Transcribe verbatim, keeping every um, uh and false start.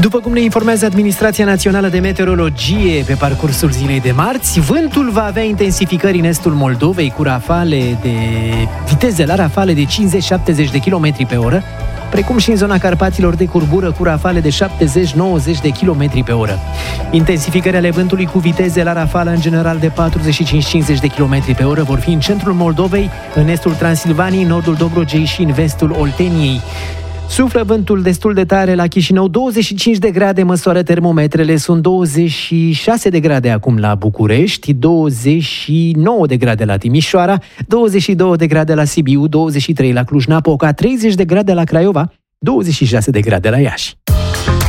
După cum ne informează Administrația Națională de Meteorologie, pe parcursul zilei de marți, vântul va avea intensificări în estul Moldovei cu rafale de viteze la rafale de cincizeci șaptezeci de kilometri pe oră, precum și în zona Carpaților de curbură cu rafale de șaptezeci nouăzeci de kilometri pe oră. Intensificări ale vântului cu viteze la rafală în general de patruzeci și cinci cincizeci de kilometri pe oră vor fi în centrul Moldovei, în estul Transilvaniei, nordul Dobrogei și în vestul Olteniei. Suflă vântul destul de tare la Chișinău, douăzeci și cinci de grade măsoară termometrele, sunt douăzeci și șase de grade acum la București, douăzeci și nouă de grade la Timișoara, douăzeci și două de grade la Sibiu, douăzeci și trei la Cluj-Napoca, treizeci de grade la Craiova, douăzeci și șase de grade la Iași.